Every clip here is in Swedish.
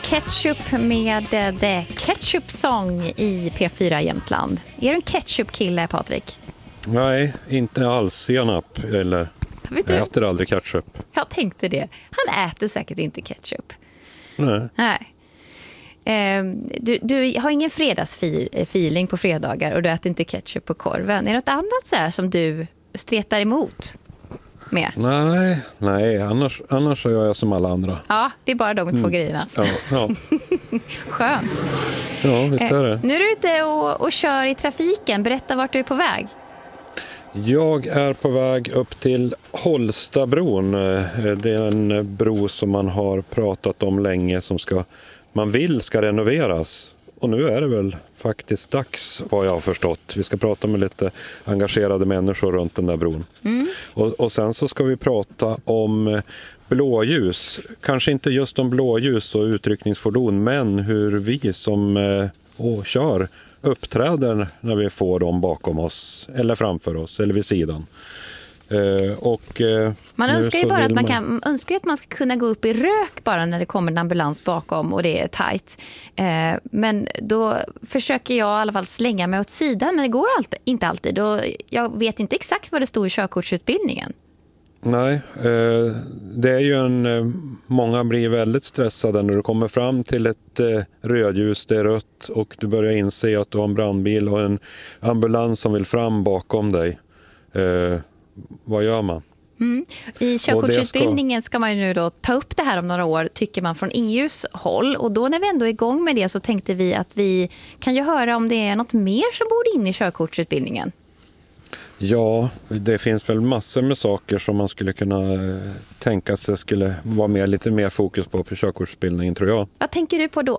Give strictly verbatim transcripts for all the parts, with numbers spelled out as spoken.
Ketchup med The Ketchup Song i P fyra Jämtland. Är du en ketchup-kille, Patrik? Nej, inte alls senap eller Vet du, jag äter aldrig ketchup. Jag tänkte det. Han äter säkert inte ketchup. Nej. Nej. Um, du, du har ingen fredagsfeeling på fredagar och du äter inte ketchup på korven. Är det något annat så här som du stretar emot med? Nej, nej annars, annars så gör jag som alla andra. Ja, det är bara de två mm. grejerna. Ja, ja. Skönt. Ja, visst är det. Uh, nu är du ute och, och kör i trafiken. Berätta vart du är på väg. Jag är på väg upp till Holstabron. Det är en bro som man har pratat om länge som ska, man vill ska renoveras. Och nu är det väl faktiskt dags, vad jag har förstått. Vi ska prata med lite engagerade människor runt den där bron. Mm. Och, och sen så ska vi prata om blåljus. Kanske inte just om blåljus och utryckningsfordon, men hur vi som eh, kör uppträder när vi får dem bakom oss eller framför oss eller vid sidan. Uh, och, uh, man önskar ju bara att man, man kan önskar att man ska kunna gå upp i rök bara när det kommer en ambulans bakom och det är tajt. Uh, men då försöker jag i alla fall slänga mig åt sidan, men det går alltid, inte alltid. Och jag vet inte exakt vad det står i körkortsutbildningen. Nej, uh, det är ju en... Uh, många blir väldigt stressade när du kommer fram till ett uh, rödljus, det är rött och du börjar inse att du har en brandbil och en ambulans som vill fram bakom dig. Uh, Vad gör man? Mm. I körkortsutbildningen ska man ju nu då ta upp det här om några år, tycker man från E U:s håll. Och då när vi ändå är igång med det så tänkte vi att vi kan ju höra om det är något mer som borde in i körkortsutbildningen. Ja, det finns väl massor med saker som man skulle kunna tänka sig skulle vara med, lite mer fokus på på körkortsutbildningen, tror jag. Vad tänker du på då?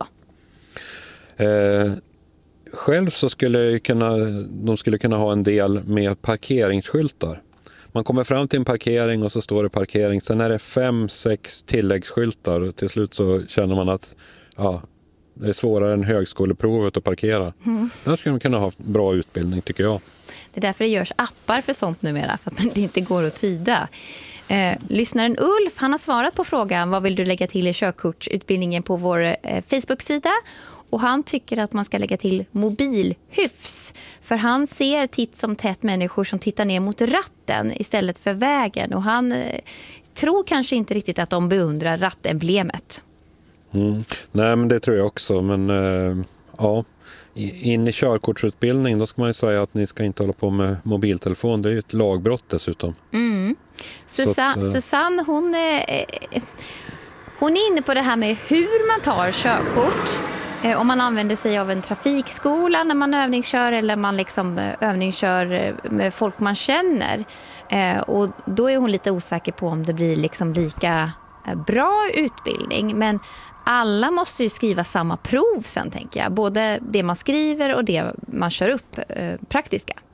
Eh, själv så skulle jag kunna, de skulle kunna ha en del med parkeringsskyltar. Man kommer fram till en parkering och så står det parkering. Sen är det fem, sex tilläggsskyltar och till slut så känner man att ja, det är svårare än högskoleprovet att parkera. Mm. Där skulle man kunna ha bra utbildning, tycker jag. Det är därför det görs appar för sånt numera, för att det inte går att tyda. Eh, lyssnaren Ulf, han har svarat på frågan vad vill du lägga till i körkortsutbildningen på vår eh, Facebook-sida. Och han tycker att man ska lägga till mobilhyfs. För han ser titt som tätt människor som tittar ner mot ratten istället för vägen. Och han eh, tror kanske inte riktigt att de beundrar rattemblemet. Mm. Nej, men det tror jag också. Men eh, ja, in i körkortsutbildning då ska man ju säga att ni ska inte hålla på med mobiltelefon. Det är ju ett lagbrott dessutom. Mm. Susanne, att, eh... Susanne hon, eh, hon är inne på det här med hur man tar körkort. Om man använder sig av en trafikskola när man övningskör eller man liksom övningskör med folk man känner. Och då är hon lite osäker på om det blir liksom lika bra utbildning. Men alla måste ju skriva samma prov sen, tänker jag. Både det man skriver och det man kör upp, praktiska.